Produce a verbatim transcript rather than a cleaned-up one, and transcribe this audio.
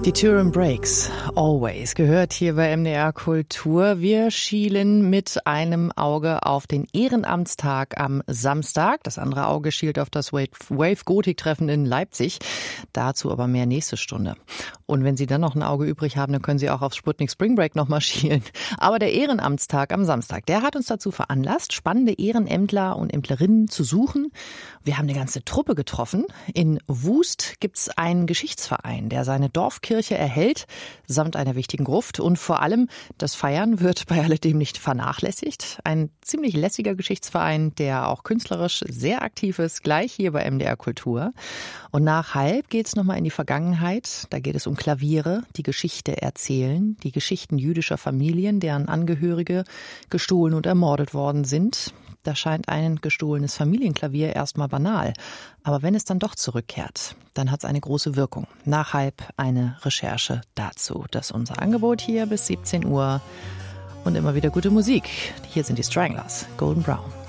Die Turin Breaks, Always, gehört hier bei M D R Kultur. Wir schielen mit einem Auge auf den Ehrenamtstag am Samstag. Das andere Auge schielt auf das Wave-Gotik-Treffen in Leipzig. Dazu aber mehr nächste Stunde. Und wenn Sie dann noch ein Auge übrig haben, dann können Sie auch auf Sputnik Spring Break nochmal schielen. Aber der Ehrenamtstag am Samstag, der hat uns dazu veranlasst, spannende Ehrenämtler und Ämtlerinnen zu suchen. Wir haben eine ganze Truppe getroffen. In Wust gibt's einen Geschichtsverein, der seine Dorfkirche erhält, samt einer wichtigen Gruft. Und vor allem, das Feiern wird bei alledem nicht vernachlässigt. Ein ziemlich lässiger Geschichtsverein, der auch künstlerisch sehr aktiv ist, gleich hier bei M D R Kultur. Und nach halb geht's nochmal in die Vergangenheit. Da geht es um Klaviere, die Geschichte erzählen, die Geschichten jüdischer Familien, deren Angehörige gestohlen und ermordet worden sind. Da scheint ein gestohlenes Familienklavier erstmal banal. Aber wenn es dann doch zurückkehrt, dann hat es eine große Wirkung. Nach halb eine Recherche dazu. Das ist unser Angebot hier bis siebzehn Uhr. Und immer wieder gute Musik. Hier sind die Stranglers, Golden Brown.